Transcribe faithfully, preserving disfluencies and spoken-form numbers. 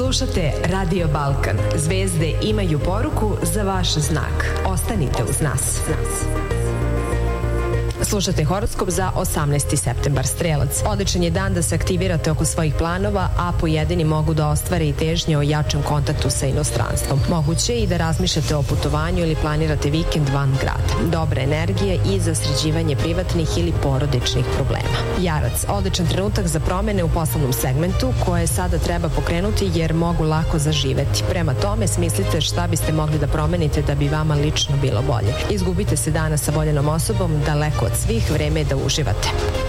Slušate Radio Balkan. Zvezde imaju poruku za vaš znak. Ostanite uz nas. Slušate horoskop za osamnaesti septembar. Strelac. Odličan je dan da se aktivirate oko svojih planova, a pojedini mogu da ostvare i težnje o jačem kontaktu sa inostranstvom. Moguće je i da razmišljate o putovanju ili planirate vikend van grada. Dobra energija i za sređivanje privatnih ili porodičnih problema. Jarac. Odličan trenutak za promene u poslovnom segmentu koje sada treba pokrenuti jer mogu lako zaživeti. Prema tome smislite šta biste mogli da promenite da bi vama lično bilo bolje. Izgubite se dana sa voljenom osobom, daleko od svih, vreme je da uživate.